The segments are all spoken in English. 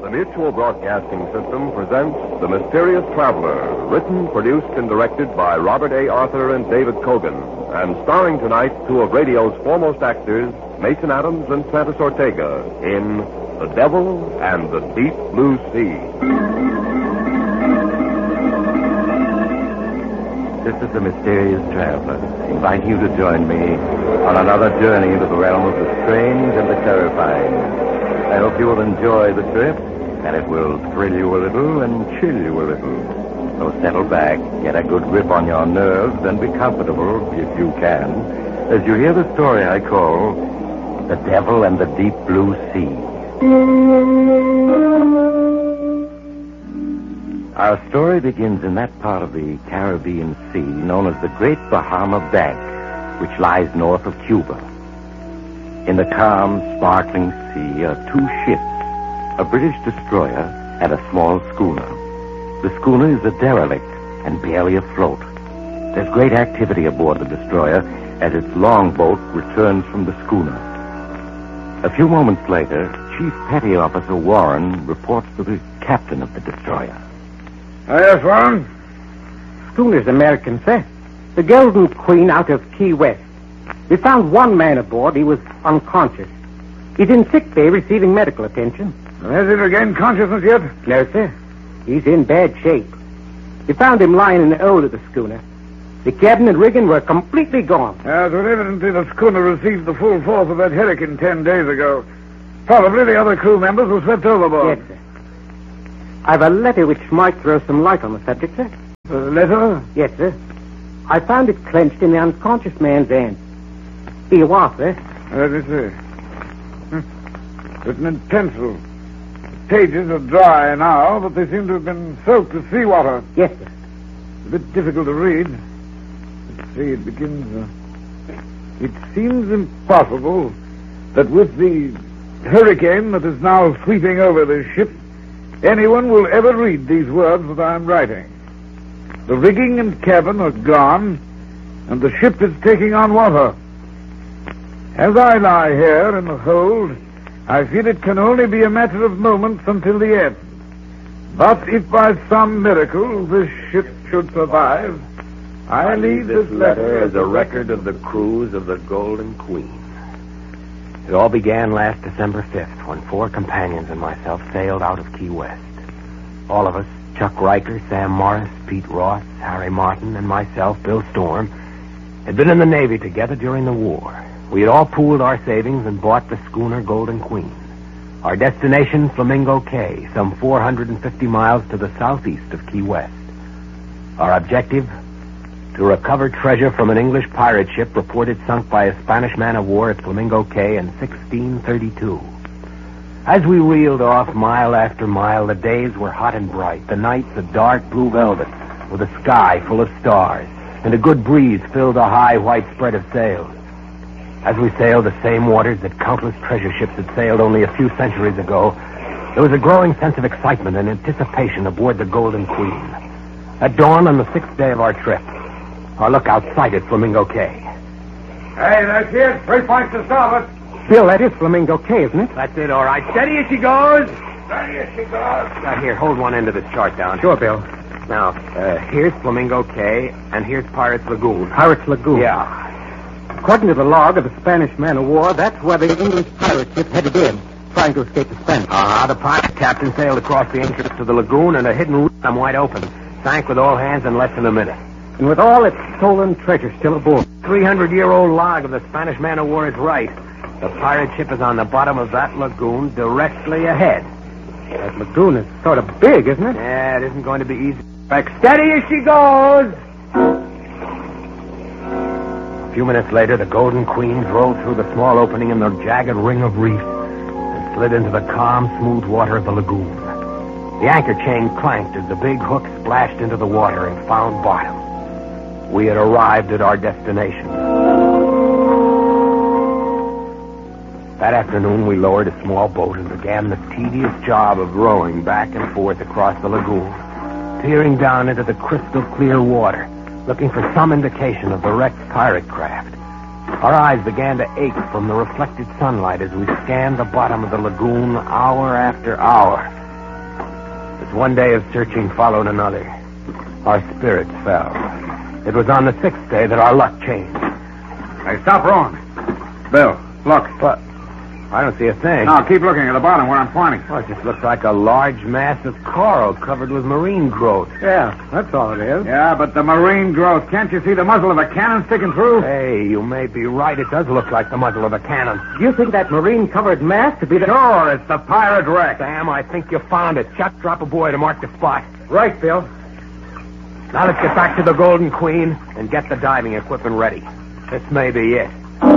The Mutual Broadcasting System presents The Mysterious Traveler, written, produced, and directed by Robert A. Arthur and David Kogan, and starring tonight two of radio's foremost actors, Mason Adams and Santos Ortega, in The Devil and the Deep Blue Sea. This is The Mysterious Traveler, inviting you to join me on another journey into the realm of the strange and the terrifying. I hope you will enjoy the trip, and it will thrill you a little and chill you a little. So settle back, get a good grip on your nerves, and be comfortable, if you can, as you hear the story I call The Devil and the Deep Blue Sea. Our story begins in that part of the Caribbean Sea known as the Great Bahama Bank, which lies north of Cuba. In the calm, sparkling sea are two ships, a British destroyer and a small schooner. The schooner is a derelict and barely afloat. There's great activity aboard the destroyer as its longboat returns from the schooner. A few moments later, Chief Petty Officer Warren reports to the captain of the destroyer. Yes, Warren? Schooner's American, sir. The Golden Queen out of Key West. We found one man aboard. He was unconscious. He's in sick bay receiving medical attention. Has he regained consciousness yet? No, sir. He's in bad shape. We found him lying in the hold of the schooner. The cabin and rigging were completely gone. Yes, well, evidently the schooner received the full force of that hurricane 10 days ago. Probably the other crew members were swept overboard. Yes, sir. I've a letter which might throw some light on the subject, sir. A letter? Yes, sir. I found it clenched in the unconscious man's hand. Here you are, sir. Let me see. Written in pencil. The pages are dry now, but they seem to have been soaked with seawater. Yes, sir. A bit difficult to read. Let's see, it begins... It seems impossible that with the hurricane that is now sweeping over this ship, anyone will ever read these words that I am writing. The rigging and cabin are gone, and the ship is taking on water. As I lie here in the hold, I feel it can only be a matter of moments until the end. But if by some miracle this ship should survive, I leave this letter as a record of the cruise of the Golden Queen. It all began last December 5th when 4 companions and myself sailed out of Key West. All of us, Chuck Riker, Sam Morris, Pete Ross, Harry Martin, and myself, Bill Storm, had been in the Navy together during the war. We had all pooled our savings and bought the schooner Golden Queen. Our destination, Flamingo Cay, some 450 miles to the southeast of Key West. Our objective, to recover treasure from an English pirate ship reported sunk by a Spanish man-of-war at Flamingo Cay in 1632. As we reeled off mile after mile, the days were hot and bright, the nights a dark blue velvet, with a sky full of stars, and a good breeze filled the high white spread of sails. As we sailed the same waters that countless treasure ships had sailed only a few centuries ago, there was a growing sense of excitement and anticipation aboard the Golden Queen. At dawn on the 6th day of our trip, our lookout sighted Flamingo Cay. Hey, that's it. 3 points to starboard. Bill, that is Flamingo Cay, isn't it? That's it, all right. Steady as she goes. Steady as she goes. Now, here, hold one end of this chart down. Sure, Bill. Now, here's Flamingo Cay, and here's Pirates Lagoon. Pirates Lagoon. Yeah. According to the log of the Spanish man-of-war, that's where the English pirate ship headed in, trying to escape the Spanish. The pirate captain sailed across the entrance to the lagoon, and a hidden ram wide open. Sank with all hands in less than a minute. And with all its stolen treasure still aboard. 300-year-old log of the Spanish man-of-war is right. The pirate ship is on the bottom of that lagoon directly ahead. That lagoon is sort of big, isn't it? Yeah, it isn't going to be easy. Back steady as she goes. A few minutes later, the Golden Queen drove through the small opening in the jagged ring of reef and slid into the calm, smooth water of the lagoon. The anchor chain clanked as the big hook splashed into the water and found bottom. We had arrived at our destination. That afternoon, we lowered a small boat and began the tedious job of rowing back and forth across the lagoon, peering down into the crystal clear water, looking for some indication of the wrecked pirate craft. Our eyes began to ache from the reflected sunlight as we scanned the bottom of the lagoon hour after hour, As one day of searching followed another, our spirits fell. It was on the 6th day that our luck changed. Hey, stop rowing. Bill, look. What? I don't see a thing. Now, keep looking at the bottom where I'm pointing. Well, it just looks like a large mass of coral covered with marine growth. Yeah, that's all it is. Yeah, but the marine growth. Can't you see the muzzle of a cannon sticking through? Hey, you may be right. It does look like the muzzle of a cannon. Do you think that marine-covered mass to be the... Sure, it's the pirate wreck. Sam, I think you found it. Chuck, drop a boy to mark the spot. Right, Bill. Now let's get back to the Golden Queen and get the diving equipment ready. This may be it.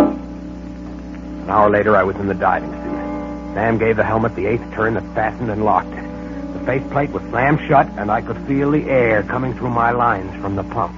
An hour later, I was in the diving suit. Sam gave the helmet the 8th turn that fastened and locked it. The faceplate was slammed shut, and I could feel the air coming through my lines from the pump.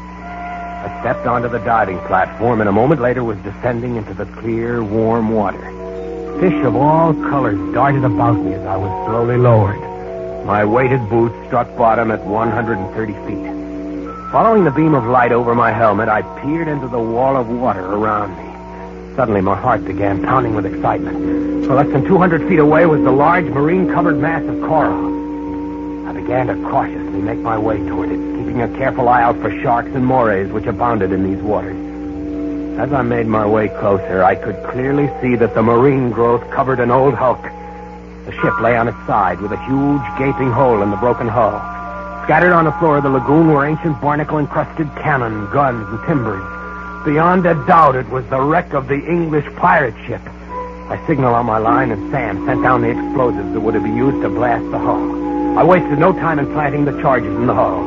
I stepped onto the diving platform, and a moment later was descending into the clear, warm water. Fish of all colors darted about me as I was slowly lowered. My weighted boots struck bottom at 130 feet. Following the beam of light over my helmet, I peered into the wall of water around me. Suddenly, my heart began pounding with excitement. For less than 200 feet away was the large marine-covered mass of coral. I began to cautiously make my way toward it, keeping a careful eye out for sharks and morays which abounded in these waters. As I made my way closer, I could clearly see that the marine growth covered an old hulk. The ship lay on its side with a huge gaping hole in the broken hull. Scattered on the floor of the lagoon were ancient barnacle-encrusted cannon, guns, and timbers. Beyond a doubt, it was the wreck of the English pirate ship. I signaled on my line, and Sam sent down the explosives that would have been used to blast the hull. I wasted no time in planting the charges in the hull.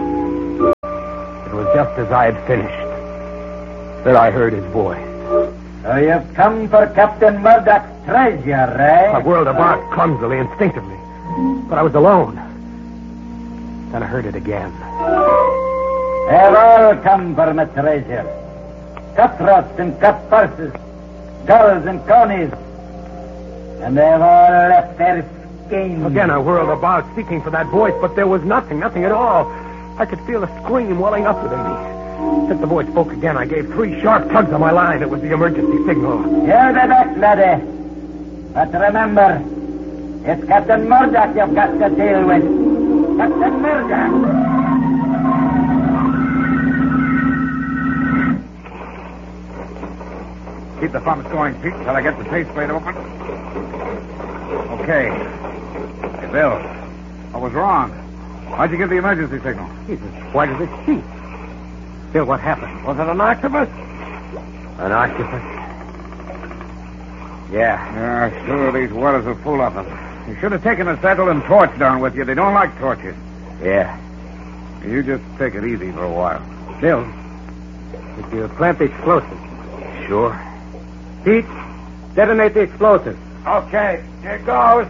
It was just as I had finished that I heard his voice. So you've come for Captain Murdoch's treasure, eh? I whirled about clumsily, instinctively. But I was alone. Then I heard it again. They've all come for my treasure. Cutthroats and cut purses, girls and conies. And they've all left their skins. Again, I whirled about, seeking for that voice, but there was nothing at all. I could feel a scream welling up within me. As the voice spoke again, I gave 3 sharp tugs on my line. It was the emergency signal. You're the best, laddie. But remember, it's Captain Murdoch you've got to deal with. Captain Murdoch. Keep the pumps going, Pete, till I get the faceplate open. Okay. Hey, Bill, I was wrong. Why'd you give the emergency signal? He's as white as a sheet. Bill, what happened? Was it an octopus? An octopus? Yeah. Yeah, sure, these waters are full of them. You should have taken a saddle and torch down with you. They don't like torches. Yeah. You just take it easy for a while. Bill, did you plant the explosives? Sure. Pete, detonate the explosives. Okay, here goes.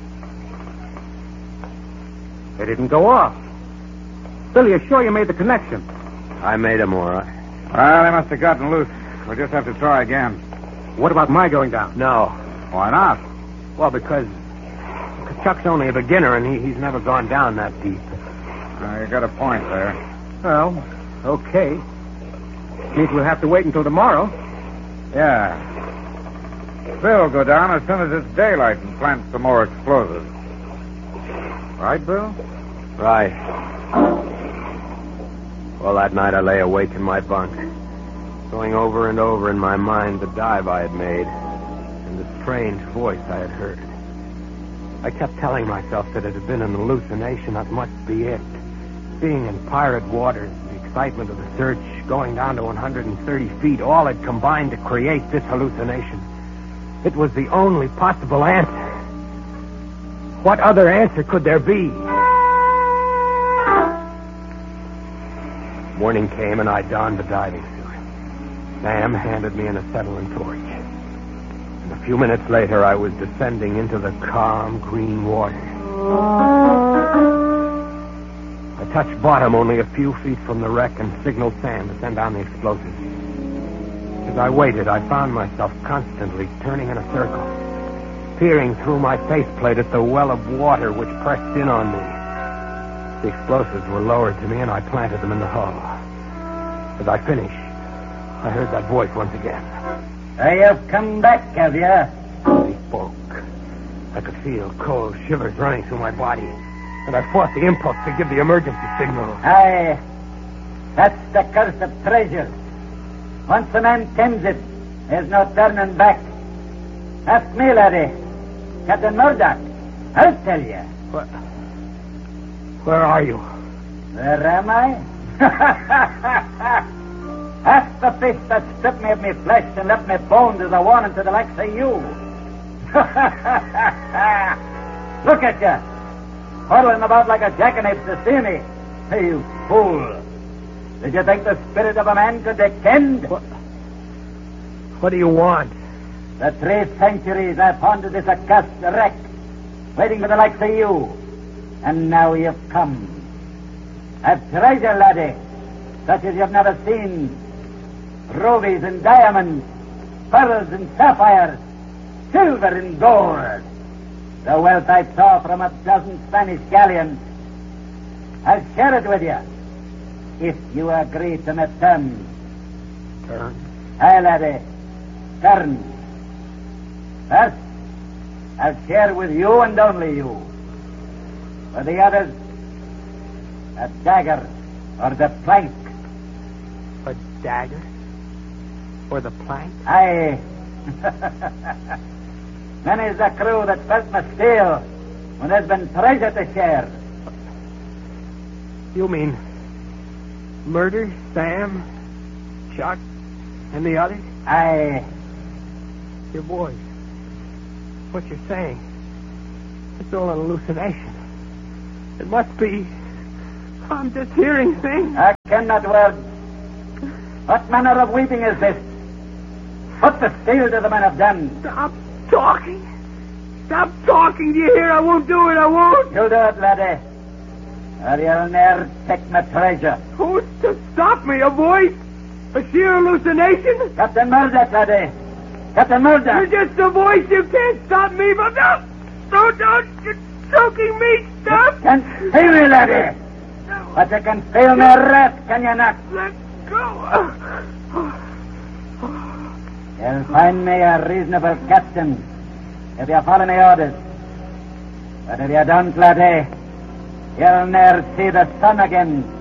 They didn't go off. Bill, you're sure you made the connection? I made them all right. Well, they must have gotten loose. We'll just have to try again. What about my going down? No. Why not? Well, because Chuck's only a beginner, and he's never gone down that deep. You got a point there. Well, okay. Means we'll have to wait until tomorrow. Yeah. Bill will go down as soon as it's daylight and plant some more explosives. Right, Bill? Right. Well, that night I lay awake in my bunk, going over and over in my mind the dive I had made and the strange voice I had heard. I kept telling myself that it had been an hallucination. That must be it. Being in pirate waters, the excitement of the search, going down to 130 feet, all had combined to create this hallucination. It was the only possible answer. What other answer could there be? Morning came and I donned the diving suit. Sam handed me an acetylene torch. And a few minutes later, I was descending into the calm, green water. I touched bottom only a few feet from the wreck and signaled Sam to send down the explosives. As I waited, I found myself constantly turning in a circle, peering through my faceplate at the well of water which pressed in on me. The explosives were lowered to me, and I planted them in the hull. As I finished, I heard that voice once again. You've come back, have you? He spoke. I could feel cold shivers running through my body. and I fought the impulse to give the emergency signal. Aye. That's the curse of treasure. Once a man tends it, there's no turning back. Ask me, laddie. Captain Murdoch. I'll tell you. Where are you? Where am I? Ask the fish that stripped me of me flesh and left me bones as a warning to the likes of you. Look at you. Huddling about like a jackanapes to see me. Hey, you fool. Did you think the spirit of a man could descend? What do you want? The 3 centuries I've haunted this accursed wreck, waiting for the likes of you. And now you've come. I've treasure, laddie, such as you've never seen. Rubies and diamonds, pearls and sapphires, silver and gold. The wealth I saw from a dozen Spanish galleons. I'll share it with you, if you agree to my terms. Terms? Aye, laddie, terms. First, I'll share with you and only you. For the others, a dagger or the plank. A dagger? Or the plank? Aye. Many's the crew that felt my steel when there's been treasure to share. You mean murder Sam, Chuck, and the others? Aye. Your boys. What you're saying, it's all an hallucination. It must be. I'm just hearing things. I cannot word. What manner of weeping is this? What the steel do the men have done? Stop talking. Stop talking. Do you hear? I won't do it. I won't. You'll do it, laddie. Or you'll ne'er take my treasure. Who's to stop me? A voice? A sheer hallucination? Captain Murdoch, laddie. Captain Murdoch. You're just a voice. You can't stop me. But don't. You're choking me. Stop. You can feel me, laddie. But you can feel my wrath, can you not? Let go. You'll find me a reasonable captain if you follow my orders. But if you don't, laddie, you'll ne'er see the sun again.